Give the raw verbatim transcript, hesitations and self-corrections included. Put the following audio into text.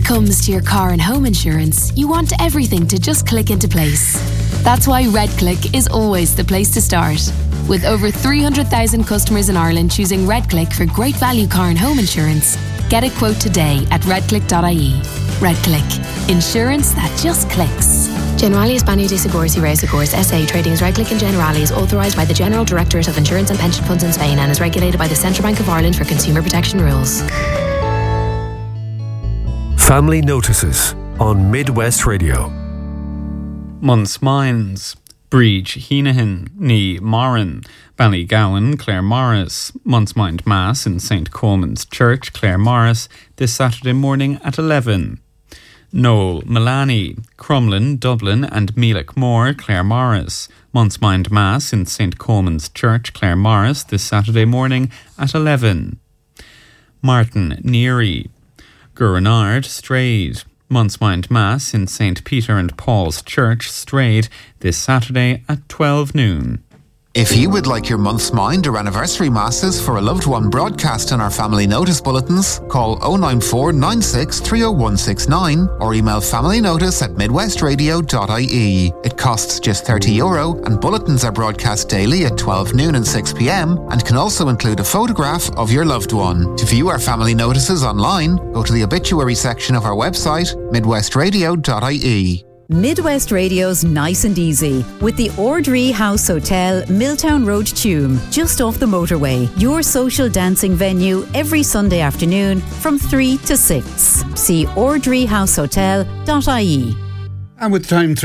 comes to your car and home insurance, you want everything to just click into place. That's why RedClick is always the place to start. With over three hundred thousand customers in Ireland choosing RedClick for great value car and home insurance, get a quote today at redclick dot I E. RedClick. Insurance that just clicks. Generali España de Seguros y Reasegurs S A trading as RedClick and Generali is authorised by the General Directorate of Insurance and Pension Funds in Spain and is regulated by the Central Bank of Ireland for consumer protection rules. Family Notices on Midwest Radio. Months Mines, Breach, Heenahan, Ní Moran, Ballygowan, Clare Morris, Months Mind Mass in Saint Coleman's Church, Clare Morris, this Saturday morning at eleven. Noel, Milani, Crumlin, Dublin and Meelick Moore, Clare Morris. Months Mind Mass in Saint Coleman's Church, Clare Morris, this Saturday morning at eleven. Martin, Neary, Gurenard, Strayed. Months Mind Mass in Saint Peter and Paul's Church, Strayed, this Saturday at twelve noon. If you would like your month's mind or anniversary masses for a loved one broadcast in our family notice bulletins, call oh nine four nine six three oh one six nine or email familynotice at midwestradio dot I E. It costs just thirty euro and bulletins are broadcast daily at twelve noon and six p.m. and can also include a photograph of your loved one. To view our family notices online, go to the obituary section of our website, midwestradio dot I E. Midwest Radio's Nice and Easy with the Ordree House Hotel, Milltown Road, Tuam, just off the motorway. Your social dancing venue every Sunday afternoon from three to six. See ordree house hotel dot I E. And with time